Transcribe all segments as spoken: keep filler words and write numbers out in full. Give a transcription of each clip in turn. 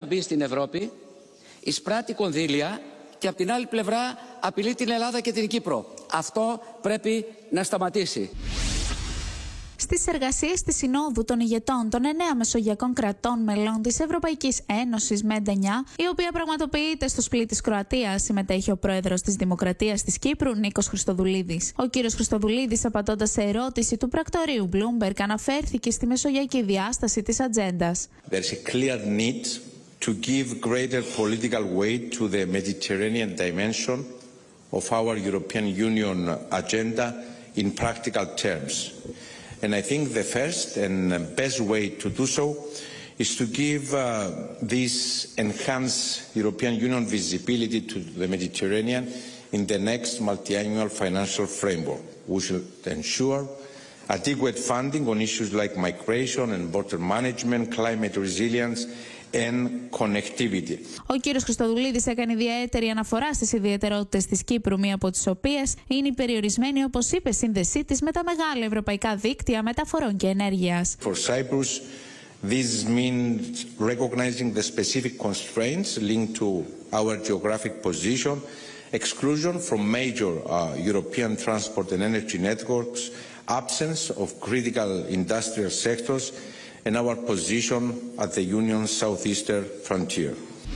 μπει στην Ευρώπη, εισπράττει κονδύλια και από την άλλη πλευρά απειλεί την Ελλάδα και την Κύπρο. Αυτό πρέπει να σταματήσει. Στις εργασίες της Συνόδου των ηγετών των εννέα μεσογειακών κρατών μελών της Ευρωπαϊκής Ένωσης ΜΕΝΤ εννιά, η οποία πραγματοποιείται στο σπλί της Κροατίας, συμμετέχει ο πρόεδρος της Δημοκρατίας της Κύπρου, Νίκος Χριστοδουλίδης. Ο κύριος Χριστοδουλίδης, απαντώντας σε ερώτηση του πρακτορείου Bloomberg, αναφέρθηκε στη μεσογειακή διάσταση της ατζέντας. There's a clear need to give greater political weight to the Mediterranean dimension of our European Union agenda in practical terms. And I think the first and best way to do so is to give uh, this enhanced European Union visibility to the Mediterranean in the next multi-annual financial framework. We should ensure adequate funding on issues like migration and border management, climate resilience and connectivity. Ο κύριος Χριστοδουλίδης έκανε ιδιαίτερη αναφορά στις ιδιαιτερότητες της Κύπρου, μία από τις οποίες είναι η περιορισμένη, όπως είπε, σύνδεσή της με τα μεγάλα ευρωπαϊκά δίκτυα μεταφορών και ενέργειας. For Cyprus, this means recognizing the specific constraints linked to our geographic position, exclusion from major uh, European transport and energy networks, absence of critical industrial sectors, and our position at the Union's southeastern frontier.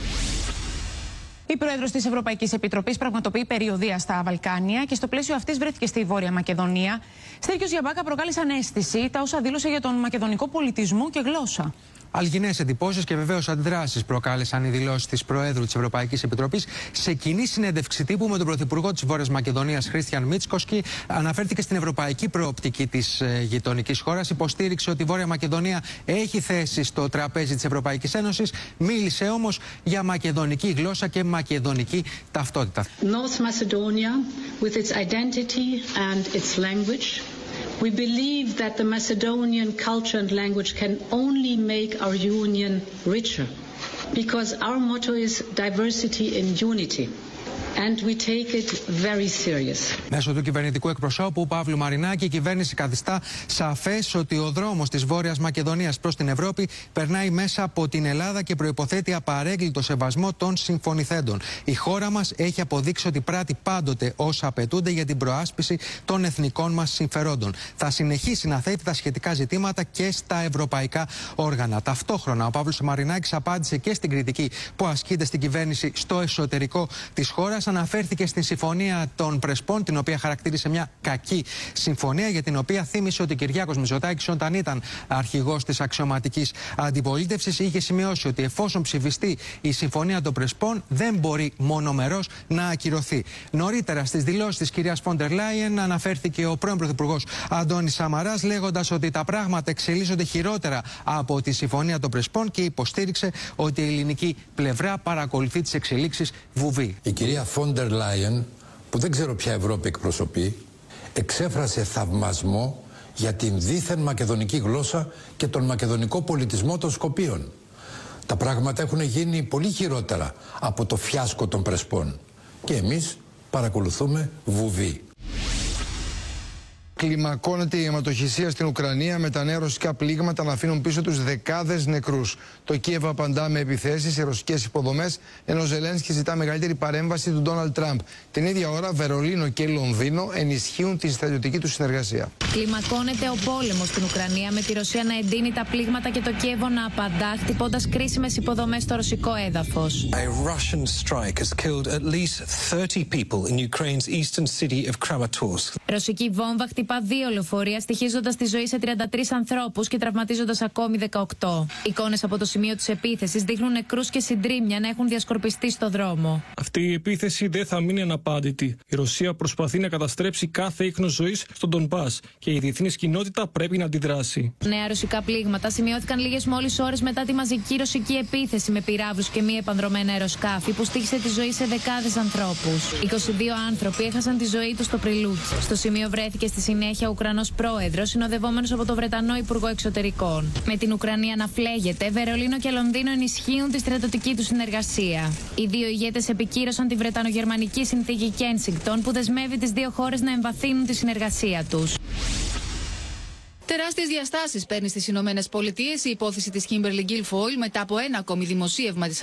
Η πρόεδρος της Ευρωπαϊκής Επιτροπής πραγματοποιεί περιοδεία στα Βαλκάνια και στο πλαίσιο αυτής βρέθηκε στη Βόρεια Μακεδονία. Στέργιος Γιαμπάκα, προκάλεσαν αίσθηση τα όσα δήλωσε για τον μακεδονικό πολιτισμό και γλώσσα. Αλγινές εντυπώσεις και βεβαίως αντιδράσεις προκάλεσαν οι δηλώσεις της Προέδρου της Ευρωπαϊκής Επιτροπής σε κοινή συνέντευξη τύπου με τον Πρωθυπουργό της Βόρειας Μακεδονίας, Χρίστιαν Μίτσκοσκι. Αναφέρθηκε στην ευρωπαϊκή προοπτική της ε, γειτονικής χώρας. Υποστήριξε ότι η Βόρεια Μακεδονία έχει θέση στο τραπέζι της Ευρωπαϊκής Ένωσης. Μίλησε όμως για μακεδονική γλώσσα και μακεδονική ταυτότητα. North Macedonia, with its identity and its language. We believe that the Macedonian culture and language can only make our union richer, because our motto is diversity in unity. And we take it very serious. Μέσω του κυβερνητικού εκπροσώπου Παύλου Μαρινάκη, η κυβέρνηση καθιστά σαφές ότι ο δρόμος της Βόρειας Μακεδονίας προς την Ευρώπη περνάει μέσα από την Ελλάδα και προϋποθέτει απαρέγκλητο σεβασμό των συμφωνηθέντων. Η χώρα μας έχει αποδείξει ότι πράττει πάντοτε όσα απαιτούνται για την προάσπιση των εθνικών μας συμφερόντων. Θα συνεχίσει να θέτει τα σχετικά ζητήματα και στα ευρωπαϊκά όργανα. Ταυτόχρονα, ο Παύλος Μαρινάκης απάντησε και στην κριτική που ασκείται στην κυβέρνηση στο εσωτερικό της χώρας. Αναφέρθηκε στην συμφωνία των Πρεσπών, την οποία χαρακτήρισε μια κακή συμφωνία, για την οποία θύμισε ότι ο Κυριάκος Μητσοτάκης, όταν ήταν αρχηγός της αξιωματικής αντιπολίτευσης, είχε σημειώσει ότι εφόσον ψηφιστεί η συμφωνία των Πρεσπών, δεν μπορεί μονομερώς να ακυρωθεί. Νωρίτερα, στις δηλώσεις της κυρίας Φόντερ Λάιεν, αναφέρθηκε ο πρώην Πρωθυπουργός Αντώνης Σαμαράς, λέγοντας ότι τα πράγματα εξελίσσονται χειρότερα από τη συμφωνία των Πρεσπών και υποστήριξε ότι η ελληνική πλευρά παρακολουθεί τις εξελίξεις βουβή. Η κυρία Φόντερ Λάιεν, που δεν ξέρω ποια Ευρώπη εκπροσωπεί, εξέφρασε θαυμασμό για την δίθεν μακεδονική γλώσσα και τον μακεδονικό πολιτισμό των Σκοπίων. Τα πράγματα έχουν γίνει πολύ χειρότερα από το φιάσκο των Πρεσπών και εμείς παρακολουθούμε βουβή. Κλιμακώνεται η αιματοχυσία στην Ουκρανία, με τα νέα ρωσικά πλήγματα να αφήνουν πίσω τους δεκάδες νεκρούς. Το Κίεβο απαντά με επιθέσεις σε ρωσικές υποδομές, ενώ ο Ζελένσκι ζητά μεγαλύτερη παρέμβαση του Ντόναλντ Τραμπ. Την ίδια ώρα, Βερολίνο και Λονδίνο ενισχύουν τη στρατιωτική του συνεργασία. Κλιμακώνεται ο πόλεμος στην Ουκρανία, με τη Ρωσία να εντείνει τα πλήγματα και το Κίεβο να απαντά, χτυπώντας κρίσιμες υποδομές στο ρωσικό έδαφος. A Russian strike has killed at least thirty people in Ukraine's eastern city of Kramatorsk. Ρωσική βόμβα χτυπά δύο λεωφορεία, στοιχίζοντας τη ζωή σε τριάντα τρεις ανθρώπους και τραυματίζοντας ακόμη δεκαοκτώ. Εικόνες από το σημείο της επίθεσης δείχνουν νεκρούς και συντρίμμια να έχουν διασκορπιστεί στο δρόμο. Αυτή η επίθεση δεν θα μείνει αναπάντητη. Η Ρωσία προσπαθεί να καταστρέψει κάθε ίχνος ζωής στον Ντονμπάς και η διεθνής κοινότητα πρέπει να αντιδράσει. Νέα ρωσικά πλήγματα σημειώθηκαν λίγες μόλις ώρες μετά τη μαζική ρωσική επίθεση με πυράβλους και μη επανδρομένα αεροσκάφη που στοίχησε τη ζωή σε δεκάδες ανθρώπους. είκοσι δύο άνθρωποι έχασαν τη ζωή τους στο Πριλούκι. Στο σημείο βρέθηκε στη συνέχεια ο Ουκρανός πρόεδρος, συνοδευόμενος από τον Βρετανό Υπουργό Εξωτερικών. Με την Ουκρανία να φλέγεται, Βερολίνο και Λονδίνο ενισχύουν τη στρατιωτική του συνεργασία. Οι δύο ηγέτες επικύρωσαν τη Βρετανογερμανική συνθήκη Κένσιγκτον, που δεσμεύει τις δύο χώρες να εμβαθύνουν τη συνεργασία τους. Τεράστιες διαστάσεις παίρνει στις Ηνωμένες Πολιτείες η υπόθεση της Kimberly Guilfoyle μετά από ένα ακόμη δημοσίευμα της